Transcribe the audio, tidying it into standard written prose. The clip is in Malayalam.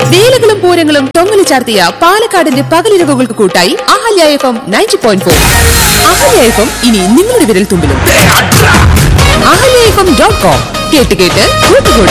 വേലകളും പൂരങ്ങളും തൊങ്ങലു ചാർത്തിയ പാലക്കാടിന്റെ പകലിരവുകൾക്ക് കൂട്ടായി അഹല്യ FM 90.4. അഹല്യ FM ഇനി നിങ്ങളുടെ വിരൽ തുമ്പിലും. ahlyafm.com കേട്ട് കേട്ട് കൂട്ടുകൂടാം.